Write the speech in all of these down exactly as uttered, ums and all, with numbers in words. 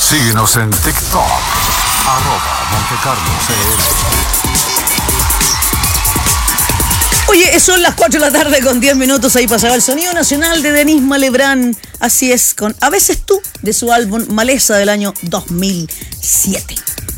Síguenos en TikTok, arroba Montecarlo C L. Oye, son las cuatro de la tarde con diez minutos. Ahí pasaba el sonido nacional de Denis Malebrán. Así es, con A veces tú, de su álbum Maleza del año dos mil siete.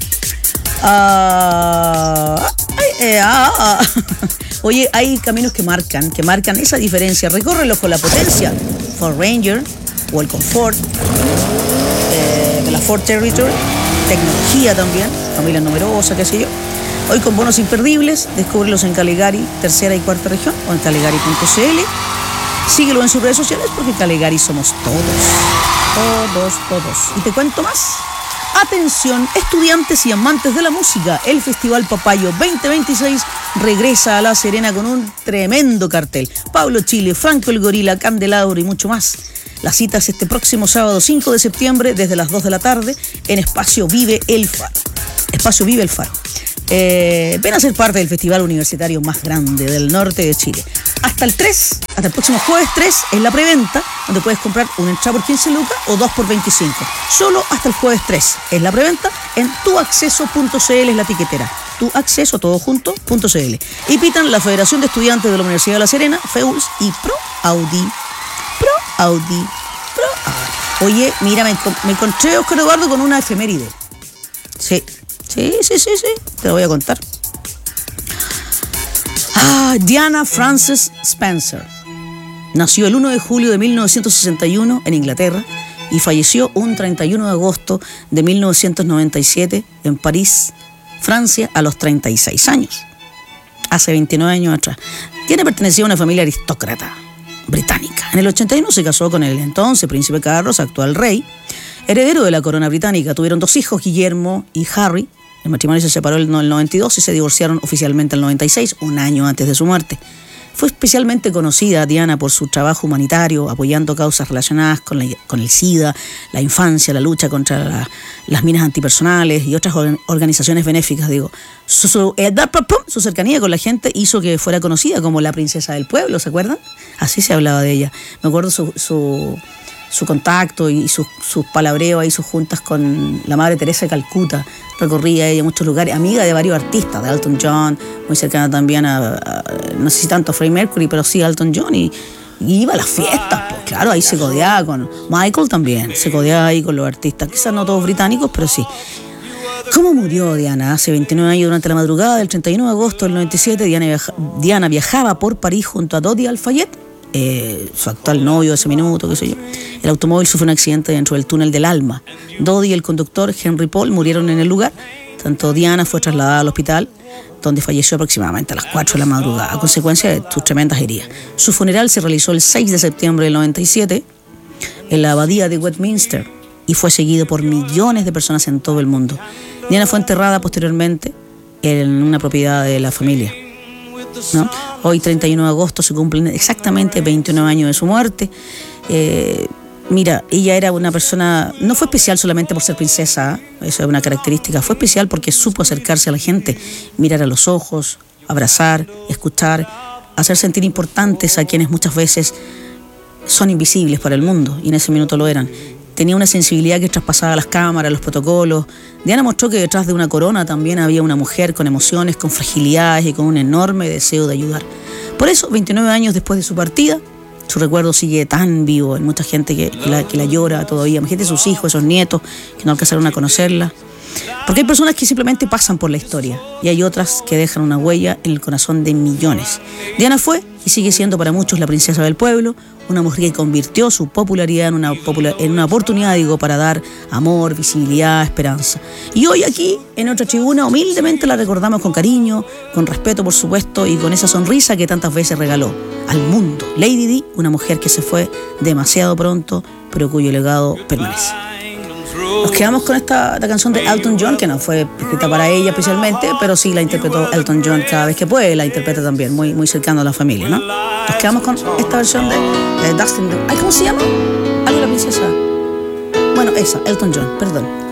Ah, eh, ah, ah. Oye, hay caminos que marcan, que marcan esa diferencia. Recórrelos con la potencia Ford Ranger o el confort eh, de la Ford Territory. Tecnología también, familia numerosa, qué sé yo. Hoy con bonos imperdibles, descúbrelos en Caligari, tercera y cuarta región, o en caligari punto c l. Síguelo en sus redes sociales porque Caligari somos todos, todos, todos. Y te cuento más. Atención, estudiantes y amantes de la música, el Festival Papayo veinte veintiséis regresa a La Serena con un tremendo cartel. Pablo Chile, Franco el Gorila, Candelabro y mucho más. La cita es este próximo sábado cinco de septiembre desde las dos de la tarde en Espacio Vive el Faro. Espacio Vive el Faro. Eh, ven a ser parte del festival universitario más grande del norte de Chile. Hasta el tres, hasta el próximo jueves tres, en la preventa, donde puedes comprar una entrada por quince lucas o dos por veinticinco. Solo hasta el jueves tres, en la preventa, en tu acceso punto c l es la tiquetera. Tu acceso, todo junto, punto c l. Y pitan la Federación de Estudiantes de la Universidad de La Serena, FEULS y Pro Audi. Pro Audi. Pro Audi. Oye, mira, me, me encontré, Oscar Eduardo, con una efeméride. Sí. Sí, sí, sí, sí, te lo voy a contar. Ah, Diana Frances Spencer. Nació el uno de julio de mil novecientos sesenta y uno en Inglaterra y falleció un treinta y uno de agosto de mil novecientos noventa y siete en París, Francia, a los treinta y seis años. Hace veintinueve años atrás. Diana pertenecía a una familia aristócrata británica. En el ochenta y uno se casó con el entonces príncipe Carlos, actual rey, heredero de la corona británica. Tuvieron dos hijos, Guillermo y Harry. El matrimonio se separó en el noventa y dos y se divorciaron oficialmente en el noventa y seis, un año antes de su muerte. Fue especialmente conocida Diana por su trabajo humanitario, apoyando causas relacionadas con, la, con el SIDA, la infancia, la lucha contra la, las minas antipersonales y otras organizaciones benéficas. Digo, su, su, eh, su cercanía con la gente hizo que fuera conocida como la princesa del pueblo, ¿se acuerdan? Así se hablaba de ella. Me acuerdo su... su su contacto y sus su palabreos y sus juntas con la Madre Teresa de Calcuta. Recorría ella muchos lugares, amiga de varios artistas, de Elton John, muy cercana también a, a no sé si tanto a Freddie Mercury, pero sí a Elton John, y, y iba a las fiestas, pues claro, ahí se codeaba con Michael también, se codeaba ahí con los artistas, quizás no todos británicos, pero sí. ¿Cómo murió Diana? Hace veintinueve años, durante la madrugada del treinta y uno de agosto del noventa y siete, Diana, viaja, Diana viajaba por París junto a Dodi Al-Fayed, Eh, su actual novio de ese minuto, qué sé yo. El automóvil sufrió un accidente dentro del túnel del Alma. Dodi y el conductor Henry Paul murieron en el lugar. Tanto Diana fue trasladada al hospital, donde falleció aproximadamente a las cuatro de la madrugada a consecuencia de sus tremendas heridas. Su funeral se realizó el seis de septiembre del noventa y siete en la abadía de Westminster y fue seguido por millones de personas en todo el mundo. Diana fue enterrada posteriormente en una propiedad de la familia, ¿no? Hoy, treinta y uno de agosto, se cumplen exactamente veintinueve años de su muerte. Eh, mira, ella era una persona, no fue especial solamente por ser princesa, eso es una característica, fue especial porque supo acercarse a la gente, mirar a los ojos, abrazar, escuchar, hacer sentir importantes a quienes muchas veces son invisibles para el mundo, y en ese minuto lo eran. Tenía una sensibilidad que traspasaba las cámaras, los protocolos. Diana mostró que detrás de una corona también había una mujer con emociones, con fragilidades y con un enorme deseo de ayudar. Por eso, veintinueve años después de su partida, su recuerdo sigue tan vivo. Hay mucha gente que, que, la, que la llora todavía. Imagínate sus hijos, esos nietos que no alcanzaron a conocerla. Porque hay personas que simplemente pasan por la historia y hay otras que dejan una huella en el corazón de millones. Diana fue y sigue siendo para muchos la princesa del pueblo, una mujer que convirtió su popularidad en una, popular, en una oportunidad, digo, para dar amor, visibilidad, esperanza. Y hoy aquí, en otra tribuna, humildemente la recordamos con cariño, con respeto, por supuesto, y con esa sonrisa que tantas veces regaló al mundo. Lady Di, una mujer que se fue demasiado pronto, pero cuyo legado permanece. Nos quedamos con esta, esta canción de Elton John, que no fue escrita para ella especialmente, pero sí la interpretó Elton John cada vez que puede, la interpreta también, muy, muy cercano a la familia, ¿no? Nos quedamos con esta versión de, de Dustin. ¿Ay, cómo se llama? Algo de la princesa. Bueno, esa, Elton John, perdón.